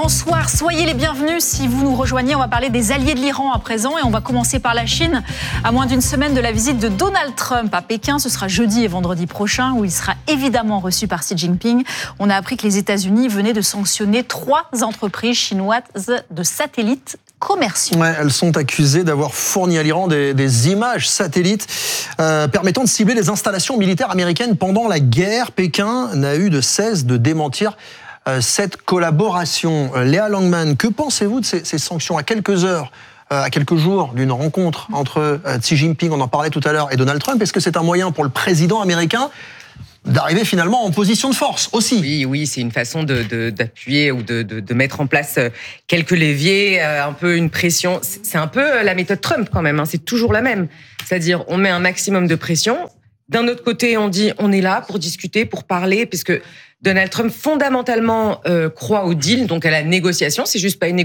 Bonsoir, soyez les bienvenus. Si vous nous rejoignez, on va parler des alliés de l'Iran à présent et on va commencer par la Chine. À moins d'une semaine de la visite de Donald Trump à Pékin, ce sera jeudi et vendredi prochain où il sera évidemment reçu par Xi Jinping. On a appris que les États-Unis venaient de sanctionner 3 entreprises chinoises de satellites commerciaux. Ouais, elles sont accusées d'avoir fourni à l'Iran des images satellites permettant de cibler les installations militaires américaines pendant la guerre. Pékin n'a eu de cesse de démentir cette collaboration. Léa Langman, que pensez-vous de ces sanctions à quelques heures, à quelques jours d'une rencontre entre Xi Jinping, on en parlait tout à l'heure, et Donald Trump? Est-ce que c'est un moyen pour le président américain d'arriver finalement en position de force aussi? Oui, c'est une façon d'appuyer ou de mettre en place quelques leviers, un peu une pression. C'est un peu la méthode Trump quand même, hein, c'est toujours la même. C'est-à-dire, on met un maximum de pression. D'un autre côté, on dit on est là pour discuter, pour parler, puisque Donald Trump fondamentalement croit au deal, donc à la négociation. C'est juste pas une